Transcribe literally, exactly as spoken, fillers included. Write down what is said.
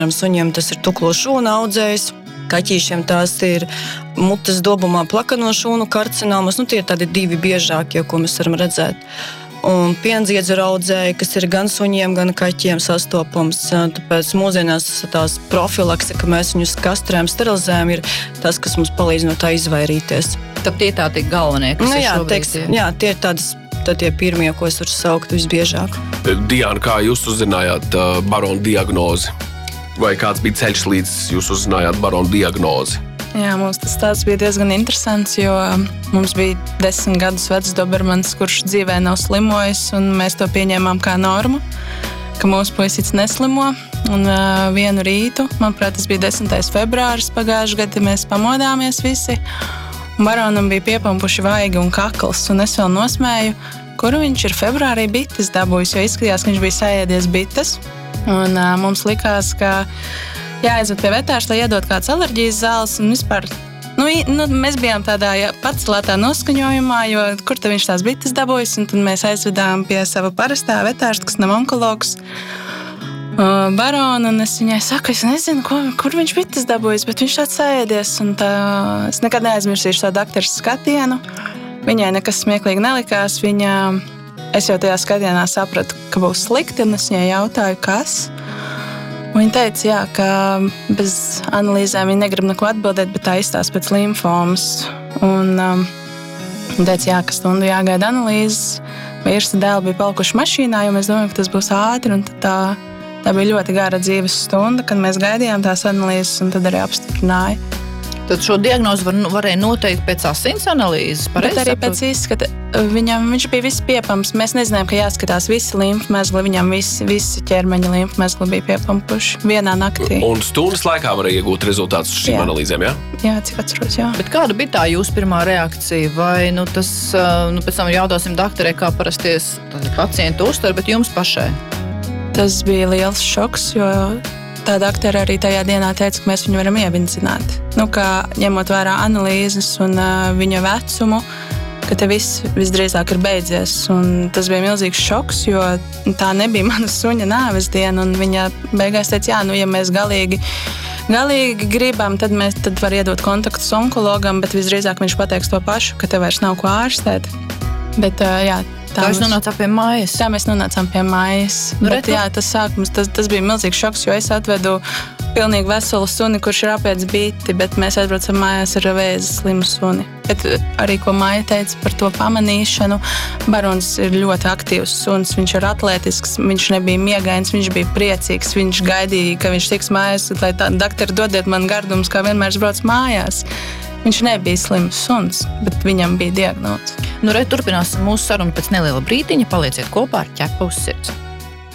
Suņiem tas ir tuklo šūnu audzējs. Kaķīšiem tās ir mutes dobumā plakano šūnu karcinomas. Nu, tie ir tādi divi biežākie, ko mēs varam redzēt. Un piendziedzu audzēji, kas ir gan suņiem, gan kaķiem sastopams. Tāpēc mūsdienās tās profilakse, ka mēs viņus kastrējam, sterilizējam, ir tas, kas mums palīdz no tā izvairīties. Tad tie tā tik galvenie, kas nu, ir jā, šobrīd? Teiks, jā, tie ir tādas, tie pirmie, ko es varu saukt visbiežāk. Diana, kā jūs uzzinājāt uh, baronu diagnozi? Vai kāds bija ceļš līdz jūs uzzinājāt baronu diagnozi? Jā, mums tas tāds bija diezgan interesants, jo mums bija desmit gadus vecs dobermans, kurš dzīvē nav slimojis, un mēs to pieņēmām kā normu, ka mūsu puisīts neslimo. Un uh, vienu rītu, manuprāt, tas bija desmitais februāris pagājušajā gadā, mēs pamodāmies visi, un baronam bija piepampuši vaigi un kakls, un es vēl nosmēju, kuru viņš ir februārī bites dabūjis, jo izskatījās, ka viņš bija saēdies bites. Un uh, mums likās, ka jāaizved pie vetārs, lai iedot kāds alerģijas zāles. Un vispār, nu, nu, mēs bijām tādā pacelātā noskaņojumā, jo kur te viņš tās bites dabūjis. Un tad mēs aizvedām pie sava parastā vetārsta, kas nav onkologs, uh, baronu. Un es viņai saku, es nezinu, ko, kur viņš bites dabūjis, bet viņš tāds saēdies. Un tā, es nekad neaizmirsīšu tā dakteres skatienu. Viņai nekas smieklīgi nelikās. Viņa... Es jau tajā skatienā sapratu, ka būs slikti, un es viņai jautāju, kas. Viņa teica, jā, ka bez analīzēm viņa negrib neko atbildēt, bet tā izstās pēc limfomas. Un um, viņa teica, jā, ka stundu jāgaida analīzes. Vīrs un dēli bija palikuši mašīnā, jo mēs domājam, ka tas būs ātri. Un tā, tā bija ļoti gara dzīves stunda, kad mēs gaidījām tās analīzes, un tad arī apstiprināja. Tad šo diagnozi var, varēja noteikt pēc asins analīzes. Bet arī pēc izskata. Viņam, viņš bija viss piepams. Mēs nezinājām, ka jāskatās visi limfmezgli. Viņam visi, visi ķermeņa limfmezgli bija piepampuši vienā naktī. Un stundas laikā varēja iegūt rezultātus šīm jā. analīzēm, jā? Jā, cik atceros, jā. Bet kāda bija tā jūsu pirmā reakcija? Vai nu, tas, nu, pēc tam jautāsim doktorē, kā parasties pacientu uztver, bet jums pašai? Tas bija liels šoks, jo tā doktora arī tajā dienā teica, ka mēs viņu varam ievindzināt. Nu, kā ņemot vērā analīzes un uh, viņa vecumu, ka te viss visdrīzāk ir beidzies. Un tas bija milzīgs šoks, jo tā nebija mana suņa nāves diena. Un viņa beigās teica, jā, nu, ja mēs galīgi, galīgi gribam, tad, mēs, tad var iedot kontaktus onkologam, bet visdrīzāk viņš pateiks to pašu, ka te vairs nav ko ārstēt. Bet, uh, jā, Tā jūs nonācām pie mājas? Tā mēs nonācām pie mājas. Nu, Bet, jā, tas sākums, tas, tas bija milzīgs šoks, jo es atvedu pilnīgi veselu suni, kurš ir apiets biti, bet mēs atbraucam mājās ar vēzes slimu suni. Bet arī, ko Maija teica par to pamanīšanu, barons ir ļoti aktīvs suns, viņš ir atletisks, viņš nebija miegains, viņš bija priecīgs, viņš gaidīja, ka viņš tiks mājās, lai tā doktori dodiet man gardumus, kā vienmēr es braucu mājās. Viņš nebija slims suns, bet viņam bija diagnoze. Nu, re, turpināsim mūsu sarunu pēc neliela brītiņa. Palieciet kopā ar Ķepa uz sirds.